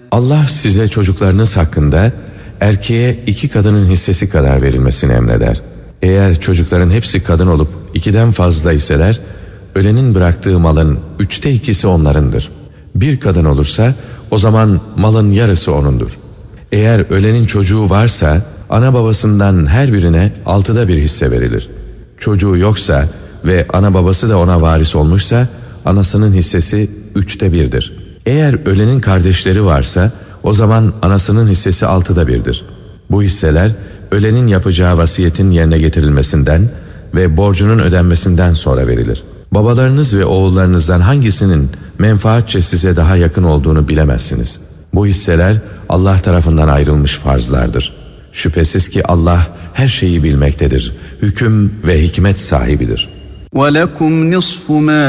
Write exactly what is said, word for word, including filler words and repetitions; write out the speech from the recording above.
Allah size çocuklarınız hakkında erkeğe iki kadının hissesi kadar verilmesini emreder. Eğer çocukların hepsi kadın olup ikiden fazla iseler, ölenin bıraktığı malın üçte ikisi onlarındır. Bir kadın olursa o zaman malın yarısı onundur. Eğer ölenin çocuğu varsa ana babasından her birine altıda bir hisse verilir. Çocuğu yoksa ve ana babası da ona varis olmuşsa anasının hissesi üçte birdir. Eğer ölenin kardeşleri varsa o zaman anasının hissesi altıda birdir. Bu hisseler ölenin yapacağı vasiyetin yerine getirilmesinden ve borcunun ödenmesinden sonra verilir. Babalarınız ve oğullarınızdan hangisinin menfaatçe size daha yakın olduğunu bilemezsiniz. Bu hisseler Allah tarafından ayrılmış farzlardır. Şüphesiz ki Allah her şeyi bilmektedir. Hüküm ve hikmet sahibidir. وَلَكُمْ نِصْفُ مَا